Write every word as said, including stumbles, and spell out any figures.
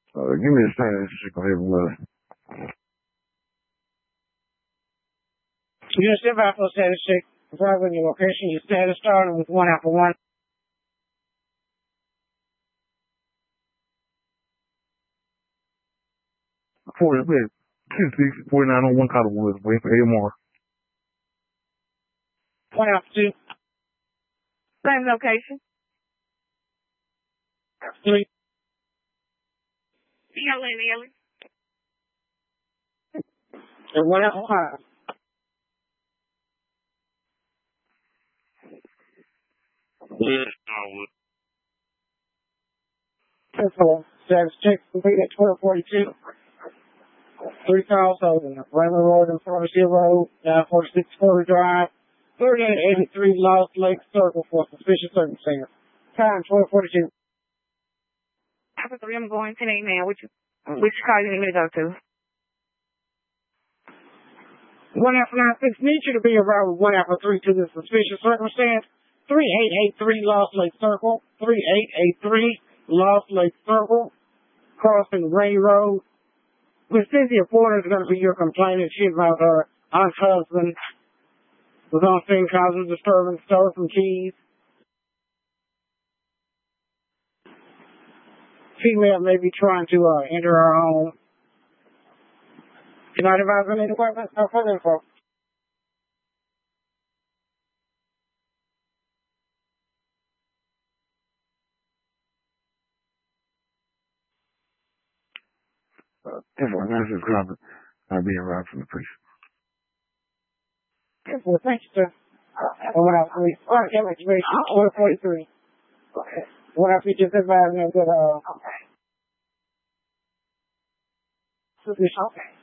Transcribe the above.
Uh, give me the status. Go ahead and look. Unit seven Alpha status check. Arriving your location. Your status starting with one Alpha one. Forty two six forty nine on one column one. Wait for A M R. One Alpha two. Same location. Three. Ellen, Ellen. And one Alpha five. Four. Status check complete at twelve forty-two. Three calls over. Raymond Road and Pharmacy Road, nine forty-six Corey Drive, thirty-eight eighty-three Lost Lake Circle for suspicious circumstance. Time twelve forty-two. Alpha three, I'm going to name now. Which, which car you need me to go to? one Alpha nine six needs you to be around one Alpha three to the suspicious circumstance. thirty-eight eighty-three Lost Lake Circle, thirty-eight eighty-three Lost Lake Circle, crossing Ray Road. Miss Cynthia Porter is going to be your complainant. She's about her aunt's husband was on scene causing disturbance, stole some keys. Female may be trying to uh, enter her home. Can I advise on any department? No further info. Uh, everyone else is going to uh, be arrived from the police. Yes, well, thank you, sir. And what else? All right, yeah, make one forty-three. Okay. What else we just advised me that, uh, okay. Okay.